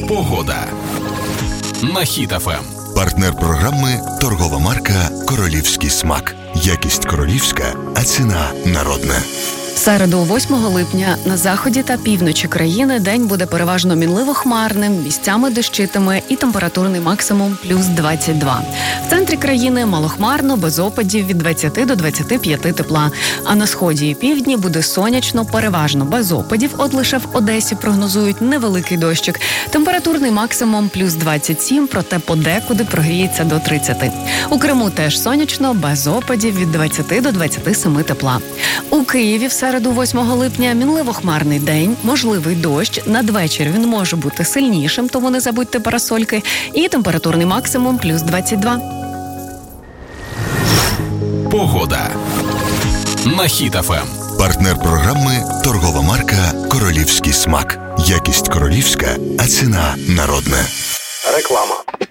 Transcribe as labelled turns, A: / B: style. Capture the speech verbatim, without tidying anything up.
A: Погода на Хіт еф ем.
B: Партнер програми – торгова марка «Королівський смак». Якість королівська, а ціна народна.
C: В середу, восьмого липня, на заході та півночі країни день буде переважно мінливо-хмарним, місцями дощитиме і температурний максимум плюс двадцять два. В центрі країни малохмарно, без опадів від двадцяти до двадцяти п'яти тепла. А на сході і півдні буде сонячно, переважно без опадів. От лише в Одесі прогнозують невеликий дощик. Температурний максимум плюс двадцять сім, проте подекуди прогріється до тридцяти. У Криму теж сонячно, без опадів від двадцяти до двадцяти семи тепла. У Києві в середу, восьмого липня, мінливо-хмарний день, можливий дощ. Надвечір він може бути сильнішим, тому не забудьте парасольки. І температурний максимум плюс двадцять два.
A: Погода на Хіт еф ем.
B: Партнер програми – торгова марка «Королівський смак». Якість королівська, а ціна народна.
D: Реклама.